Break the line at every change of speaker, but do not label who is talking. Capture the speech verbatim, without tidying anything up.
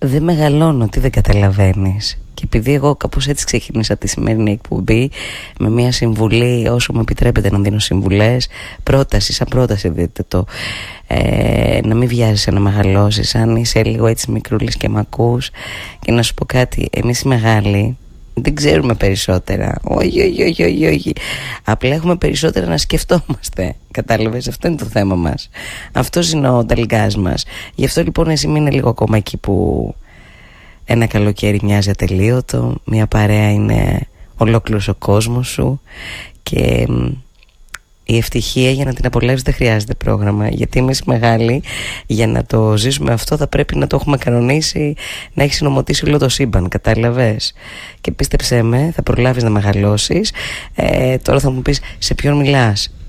δεν μεγαλώνω, τι δεν καταλαβαίνεις. Και επειδή εγώ κάπως έτσι ξεκίνησα τη σημερινή εκπομπή, με μια συμβουλή, όσο μου επιτρέπετε να δίνω συμβουλές, πρόταση, σαν πρόταση δείτε το, ε, να μην βιάζεσαι να μεγαλώσεις, αν είσαι λίγο έτσι μικρούλης και μ' ακούς. Και να σου πω κάτι, εμείς οι μεγάλοι δεν ξέρουμε περισσότερα. Όχι, όχι, όχι, όχι, όχι. Απλά έχουμε περισσότερα να σκεφτόμαστε. Κατάλαβες, αυτό είναι το θέμα μας. Αυτός είναι ο ταλγκάς μας. Γι' αυτό λοιπόν εσύ μείνε λίγο ακόμα εκεί που ένα καλοκαίρι μοιάζει ατελείωτο. Μια παρέα είναι ολόκληρος ο κόσμος σου. Και η ευτυχία για να την απολαύσεις δεν χρειάζεται πρόγραμμα. Γιατί εμείς μεγάλοι, για να το ζήσουμε αυτό, θα πρέπει να το έχουμε κανονίσει, να έχει συνομωτήσει όλο το σύμπαν. Κατάλαβες. Και πίστεψέ με, θα προλάβεις να μεγαλώσεις. ε, Τώρα θα μου πεις, σε ποιον μιλάς?